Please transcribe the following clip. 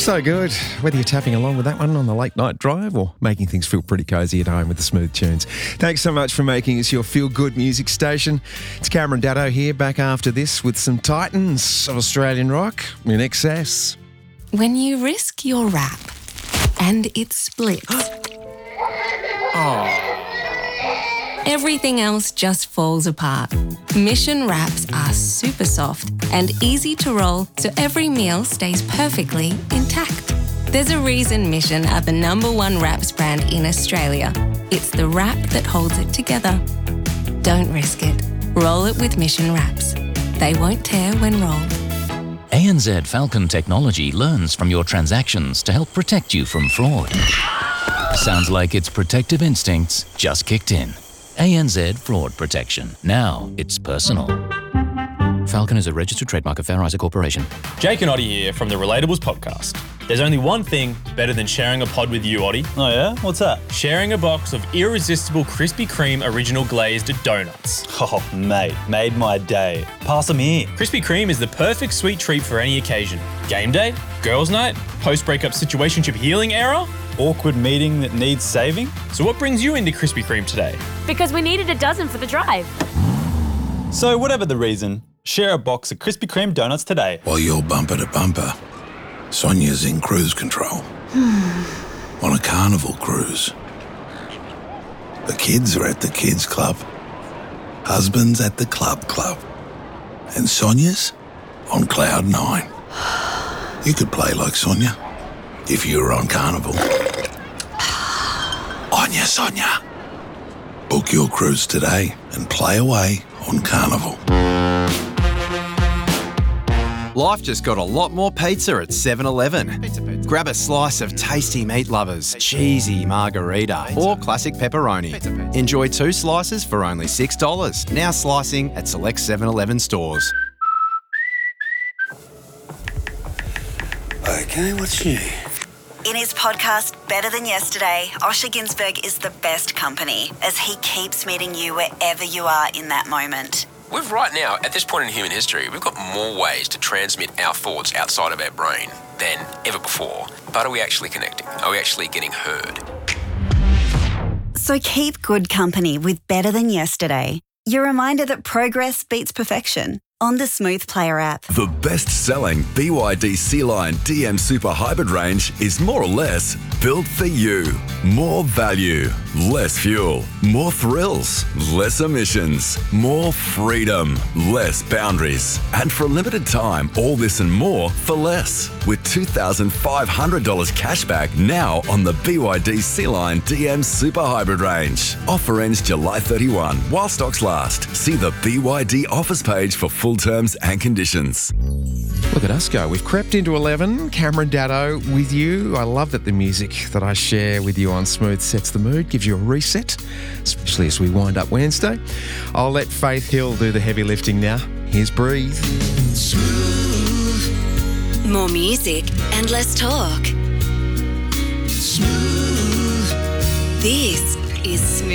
So good. Whether you're tapping along with that one on the late night drive or making things feel pretty cosy at home with the smooth tunes. Thanks so much for making us your feel-good music station. It's Cameron Daddo here, back after this with some titans of Australian rock in excess. When you risk your wrap and it splits, everything else just falls apart. Mission wraps are super soft and easy to roll, so every meal stays perfectly intact. There's a reason Mission are the #1 wraps brand in Australia. It's the wrap that holds it together. Don't risk it. Roll it with Mission wraps. They won't tear when rolled. ANZ Falcon Technology learns from your transactions to help protect you from fraud. Sounds like its protective instincts just kicked in. ANZ Fraud Protection. Now it's personal. Falcon is a registered trademark of Fair Isaac Corporation. Jake and Oddie here from the Relatables podcast. There's only one thing better than sharing a pod with you, Oddie. Oh yeah? What's that? Sharing a box of irresistible Krispy Kreme original glazed donuts. Oh, mate, made my day. Pass them here. Krispy Kreme is the perfect sweet treat for any occasion. Game day, girls' night, post-breakup situationship healing era. Awkward meeting that needs saving? So what brings you into Krispy Kreme today? Because we needed a dozen for the drive. So whatever the reason, share a box of Krispy Kreme donuts today. While you're bumper to bumper, Sonia's in cruise control. On a carnival cruise. The kids are at the kids club. Husband's at the club. And Sonia's on cloud 9. You could play like Sonia if you were on carnival. Onya Sonia. Book your cruise today and play away on carnival. Life just got a lot more pizza at 7-Eleven. Grab a slice of tasty meat lovers, cheesy margarita, or classic pepperoni. Enjoy 2 slices for only $6. Now slicing at select 7-Eleven stores. Okay, what's new? In his podcast, Better Than Yesterday, Osher Günsberg is the best company as he keeps meeting you wherever you are in that moment. We've right now, at this point in human history, we've got more ways to transmit our thoughts outside of our brain than ever before. But are we actually connecting? Are we actually getting heard? So keep good company with Better Than Yesterday. Your reminder that progress beats perfection on the Smooth Player app. The best-selling BYD Sea-Line DM Super Hybrid range is more or less built for you. More value, less fuel, more thrills, less emissions, more freedom, less boundaries. And for a limited time, all this and more for less. With $2,500 cashback now on the BYD Sea-Line DM Super Hybrid range. Offer ends July 31 while stocks last. See the BYD offers page for full terms and conditions. Look at us go. We've crept into 11. Cameron Daddo with you. I love that the music that I share with you on Smooth sets the mood, gives you a reset, especially as we wind up Wednesday. I'll let Faith Hill do the heavy lifting now. Here's Breathe. Smooth. More music and less talk. Smooth. This is Smooth.